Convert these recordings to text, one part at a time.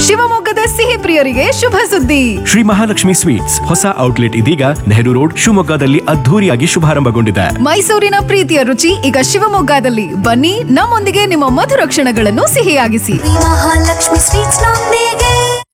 ಶಿವಮೊಗ್ಗದ ಸಿಹಿ ಪ್ರಿಯರಿಗೆ ಶುಭ ಸುದ್ದಿ. ಶ್ರೀ ಮಹಾಲಕ್ಷ್ಮಿ ಸ್ವೀಟ್ಸ್ ಹೊಸ ಔಟ್ಲೆಟ್ ಇದೀಗ ನೆಹರು ರೋಡ್ ಶಿವಮೊಗ್ಗದಲ್ಲಿ ಅದ್ಧೂರಿಯಾಗಿ ಶುಭಾರಂಭಗೊಂಡಿದೆ. ಮೈಸೂರಿನ ಪ್ರೀತಿಯ ರುಚಿ ಈಗ ಶಿವಮೊಗ್ಗದಲ್ಲಿ. ಬನ್ನಿ, ನಮ್ಮೊಂದಿಗೆ ನಿಮ್ಮ ಮಧುರ ಕ್ಷಣಗಳನ್ನು ಸಿಹಿಯಾಗಿಸಿ. ಮಹಾಲಕ್ಷ್ಮಿ ಸ್ವೀಟ್ಸ್ ನೊಂದಿಗೆ.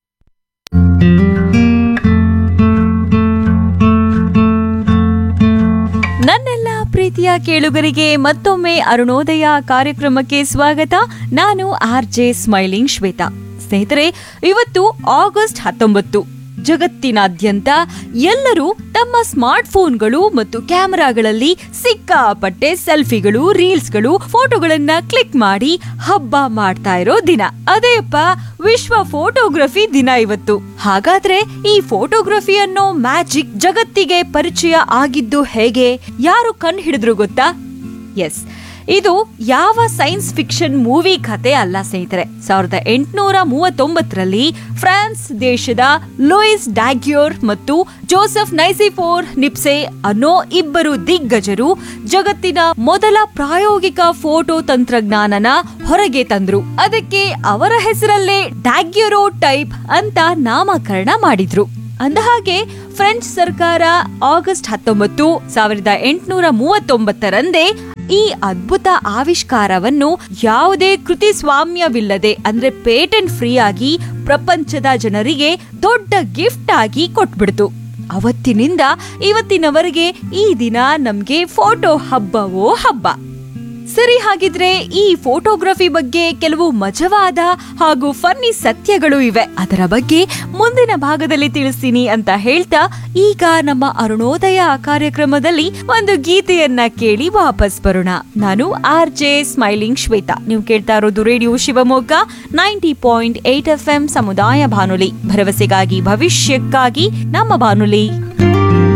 ನನ್ನೆಲ್ಲ ಪ್ರೀತಿಯ ಕೇಳುಗರಿಗೆ ಮತ್ತೊಮ್ಮೆ ಅರುಣೋದಯ ಕಾರ್ಯಕ್ರಮಕ್ಕೆ ಸ್ವಾಗತ. ನಾನು RJ ಸ್ಮೈಲಿಂಗ್ ಶ್ವೇತಾ. ಸ್ನೇಹಿತರೆ, ಇವತ್ತು ಆಗಸ್ಟ್ 19. ಜಗತ್ತಿನಾದ್ಯಂತ ಎಲ್ಲರೂ ತಮ್ಮ ಸ್ಮಾರ್ಟ್ ಫೋನ್ಗಳು ಮತ್ತು ಕ್ಯಾಮೆರಾಗಳಲ್ಲಿ ಸಿಕ್ಕಾಪಟ್ಟೆ ಸೆಲ್ಫಿಗಳು, ರೀಲ್ಸ್ಗಳು, ಫೋಟೋಗಳನ್ನ ಕ್ಲಿಕ್ ಮಾಡಿ ಹಬ್ಬ ಮಾಡ್ತಾ ಇರೋ ದಿನ. ಅದೇಪ್ಪ, ವಿಶ್ವ ಫೋಟೋಗ್ರಫಿ ದಿನ ಇವತ್ತು. ಹಾಗಾದ್ರೆ ಈ ಫೋಟೋಗ್ರಫಿ ಅನ್ನೋ ಮ್ಯಾಜಿಕ್ ಜಗತ್ತಿಗೆ ಪರಿಚಯ ಆಗಿದ್ದು ಹೇಗೆ? ಯಾರು ಕಂಡು ಹಿಡಿದ್ರು ಗೊತ್ತಾ? ಎಸ್, ಇದು ಯಾವ ಸೈನ್ಸ್ ಫಿಕ್ಷನ್ ಮೂವಿ ಕತೆ ಅಲ್ಲ ಸ್ನೇಹಿತರೆ. 1839ರಲ್ಲಿ ಫ್ರಾನ್ಸ್ ದೇಶದ ಲೂಯಿಸ್ ಡಾಗ್ಯೋರ್ ಮತ್ತು ಜೋಸೆಫ್ ನೈಸಿಫೋರ್ ನಿಪ್ಸೆ ಅನ್ನೋ ಇಬ್ಬರು ದಿಗ್ಗಜರು ಜಗತ್ತಿನ ಮೊದಲ ಪ್ರಾಯೋಗಿಕ ಫೋಟೋ ತಂತ್ರಜ್ಞಾನನ ಹೊರಗೆ ತಂದ್ರು. ಅದಕ್ಕೆ ಅವರ ಹೆಸರಲ್ಲೇ ಡಾಗ್ಯೋರೋ ಟೈಪ್ ಅಂತ ನಾಮಕರಣ ಮಾಡಿದ್ರು. ಅಂದಹಾಗೆ ಫ್ರೆಂಚ್ ಸರ್ಕಾರ ಆಗಸ್ಟ್ 19, 1839ರಂದೇ ಈ ಅದ್ಭುತ ಆವಿಷ್ಕಾರವನ್ನು ಯಾವುದೇ ಕೃತಿ ಸ್ವಾಮ್ಯವಿಲ್ಲದೆ, ಅಂದ್ರೆ ಪೇಟೆಂಟ್ ಫ್ರೀ ಆಗಿ ಪ್ರಪಂಚದ ಜನರಿಗೆ ದೊಡ್ಡ ಗಿಫ್ಟ್ ಆಗಿ ಕೊಟ್ಬಿಡ್ತು. ಅವತ್ತಿನಿಂದ ಇವತ್ತಿನವರೆಗೆ ಈ ದಿನ ನಮ್ಗೆ ಫೋಟೋ ಹಬ್ಬವೋ ಹಬ್ಬ. ಸರಿ, ಹಾಗಿದ್ರೆ ಈ ಫೋಟೋಗ್ರಫಿ ಬಗ್ಗೆ ಕೆಲವು ಮಜವಾದ ಹಾಗೂ ಫನ್ನಿ ಸತ್ಯಗಳು ಇವೆ. ಅದರ ಬಗ್ಗೆ ಮುಂದಿನ ಭಾಗದಲ್ಲಿ ತಿಳಿಸ್ತೀನಿ ಅಂತ ಹೇಳ್ತಾ, ಈಗ ನಮ್ಮ ಅರುಣೋದಯ ಕಾರ್ಯಕ್ರಮದಲ್ಲಿ ಒಂದು ಗೀತೆಯನ್ನ ಕೇಳಿ ವಾಪಸ್ ಬರೋಣ. ನಾನು RJ ಸ್ಮೈಲಿಂಗ್ ಶ್ವೇತಾ. ನೀವು ಕೇಳ್ತಾ ಇರೋದು ರೇಡಿಯೋ ಶಿವಮೊಗ್ಗ 90.8 FM ಸಮುದಾಯ ಬಾನುಲಿ. ಭರವಸೆಗಾಗಿ ಭವಿಷ್ಯಕ್ಕಾಗಿ ನಮ್ಮ ಬಾನುಲಿ.